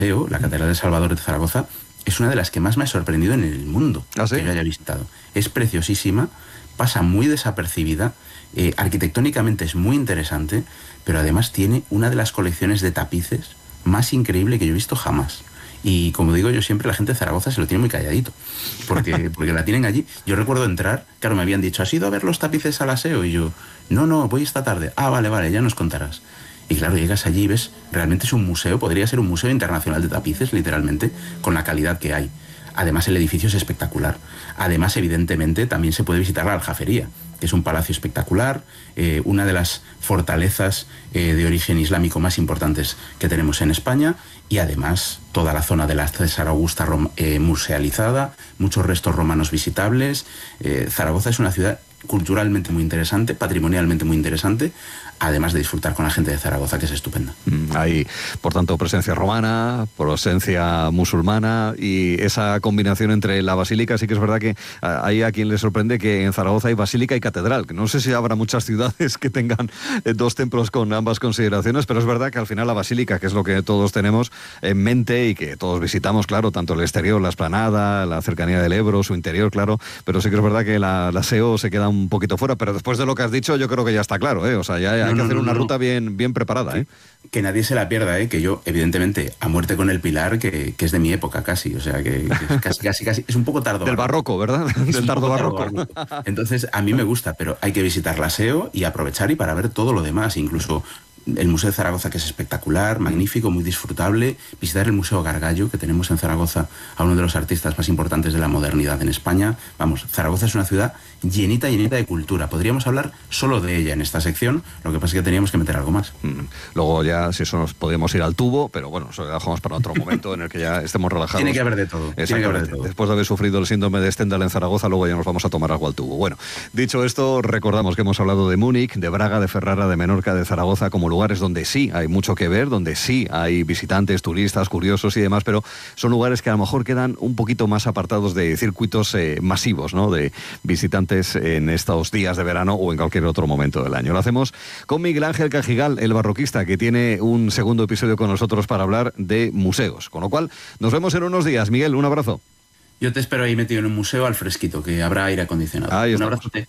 la Catedral de Salvador de Zaragoza, es una de las que más me ha sorprendido en el mundo. ¿Ah, sí? Que yo haya visitado. Es preciosísima, pasa muy desapercibida, arquitectónicamente es muy interesante, pero además tiene una de las colecciones de tapices más increíble que yo he visto jamás. Y como digo yo siempre, la gente de Zaragoza se lo tiene muy calladito, porque la tienen allí. Yo recuerdo entrar, claro, me habían dicho, ¿has ido a ver los tapices al aseo? Y yo, no, voy esta tarde. Ah, vale, ya nos contarás. Y claro, llegas allí y ves, realmente es un museo, podría ser un museo internacional de tapices, literalmente, con la calidad que hay. Además, el edificio es espectacular. Además, evidentemente, también se puede visitar la Aljafería, que es un palacio espectacular, una de las fortalezas de origen islámico más importantes que tenemos en España, y además toda la zona de la César Augusta musealizada, muchos restos romanos visitables. Zaragoza es una ciudad culturalmente muy interesante, patrimonialmente muy interesante, además de disfrutar con la gente de Zaragoza, que es estupenda. Hay, por tanto, presencia romana, presencia musulmana, y esa combinación entre la basílica. Sí que es verdad que hay a quien le sorprende que en Zaragoza hay basílica y catedral, que no sé si habrá muchas ciudades que tengan dos templos con ambas consideraciones, pero es verdad que al final la basílica, que es lo que todos tenemos en mente y que todos visitamos, claro, tanto el exterior, la explanada, la cercanía del Ebro, su interior, claro, pero sí que es verdad que la SEO se queda un poquito fuera, pero después de lo que has dicho yo creo que ya está claro, o sea, ya hay que hacer una ruta bien preparada, Que nadie se la pierda, que yo, evidentemente, a muerte con el Pilar, que es de mi época casi, o sea, que casi, es un poco tardo. Del barroco, ¿verdad? Del tardo barroco. Entonces, a mí me gusta, pero hay que visitar la SEO y aprovechar y para ver todo lo demás, incluso el Museo de Zaragoza, que es espectacular, magnífico, muy disfrutable, visitar el Museo Gargallo, que tenemos en Zaragoza a uno de los artistas más importantes de la modernidad en España. Vamos, Zaragoza es una ciudad llenita de cultura. Podríamos hablar solo de ella en esta sección, lo que pasa es que teníamos que meter algo más. Luego ya, si eso nos podemos ir al tubo, pero bueno, eso lo dejamos para otro momento en el que ya estemos relajados. Tiene que haber de todo. Después de haber sufrido el síndrome de Stendhal en Zaragoza, luego ya nos vamos a tomar algo al tubo. Bueno, dicho esto, recordamos que hemos hablado de Múnich, de Braga, de Ferrara, de Menorca, de Zaragoza, como lugares donde sí hay mucho que ver, donde sí hay visitantes, turistas, curiosos y demás, pero son lugares que a lo mejor quedan un poquito más apartados de circuitos masivos, ¿no?, de visitantes en estos días de verano o en cualquier otro momento del año. Lo hacemos con Miguel Ángel Cajigal, el barroquista, que tiene un segundo episodio con nosotros para hablar de museos. Con lo cual, nos vemos en unos días. Miguel, un abrazo. Yo te espero ahí metido en un museo al fresquito, que habrá aire acondicionado. Un abrazote.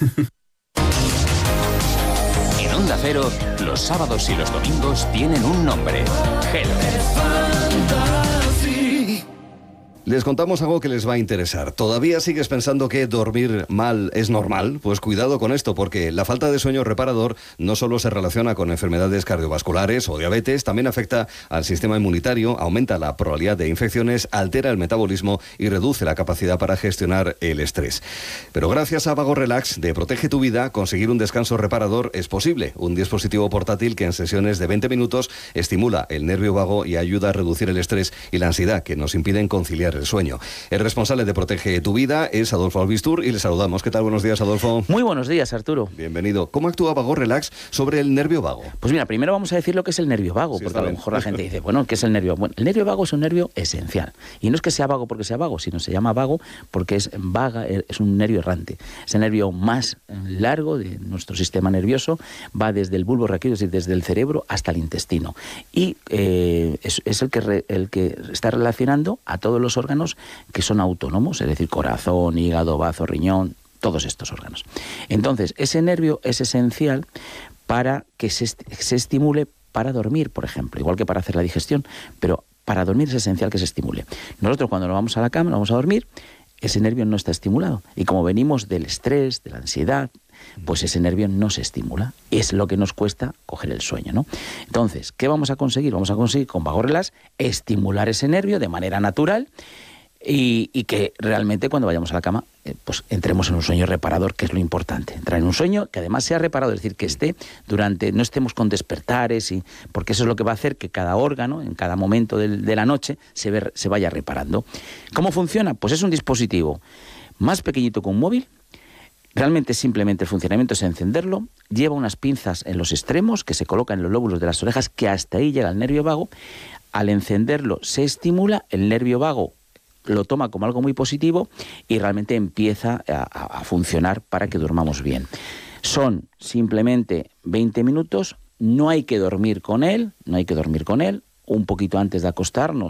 En Onda Cero, los sábados y los domingos tienen un nombre: Hello. Les contamos algo que les va a interesar. ¿Todavía sigues pensando que dormir mal es normal? Pues cuidado con esto, porque la falta de sueño reparador no solo se relaciona con enfermedades cardiovasculares o diabetes, también afecta al sistema inmunitario, aumenta la probabilidad de infecciones, altera el metabolismo y reduce la capacidad para gestionar el estrés. Pero gracias a Vago Relax de Protege tu Vida, conseguir un descanso reparador es posible. Un dispositivo portátil que en sesiones de 20 minutos estimula el nervio vago y ayuda a reducir el estrés y la ansiedad que nos impiden conciliar el sueño. El responsable de Protege tu Vida es Adolfo Albistur y le saludamos. ¿Qué tal? Buenos días, Adolfo. Muy buenos días, Arturo. Bienvenido. ¿Cómo actúa Vago Relax sobre el nervio vago? Pues mira, primero vamos a decir lo que es el nervio vago, sí, porque a lo mejor la gente dice, bueno, ¿qué es el nervio? Bueno, el nervio vago es un nervio esencial. Y no es que sea vago porque sea vago, sino se llama vago porque es un nervio errante. Es el nervio más largo de nuestro sistema nervioso, va desde el bulbo raquídeo, es decir, desde el cerebro hasta el intestino. Y es el que está relacionando a todos los órganos que son autónomos, es decir, corazón, hígado, bazo, riñón, todos estos órganos. Entonces, ese nervio es esencial para que se estimule para dormir, por ejemplo, igual que para hacer la digestión, pero para dormir es esencial que se estimule. Nosotros cuando nos vamos a la cama, nos vamos a dormir, ese nervio no está estimulado. Y como venimos del estrés, de la ansiedad, pues ese nervio no se estimula. Es lo que nos cuesta coger el sueño, ¿no? Entonces, ¿qué vamos a conseguir? Vamos a conseguir con Vago Relax estimular ese nervio de manera natural y que realmente cuando vayamos a la cama pues entremos en un sueño reparador, que es lo importante. Entrar en un sueño que además sea reparado, es decir, que no estemos con despertares, porque eso es lo que va a hacer que cada órgano, en cada momento de la noche, se vaya reparando. ¿Cómo funciona? Pues es un dispositivo más pequeñito que un móvil. Realmente simplemente el funcionamiento es encenderlo, lleva unas pinzas en los extremos que se colocan en los lóbulos de las orejas, que hasta ahí llega el nervio vago. Al encenderlo se estimula, el nervio vago lo toma como algo muy positivo y realmente empieza a funcionar para que durmamos bien. Son simplemente 20 minutos, no hay que dormir con él, un poquito antes de acostarnos,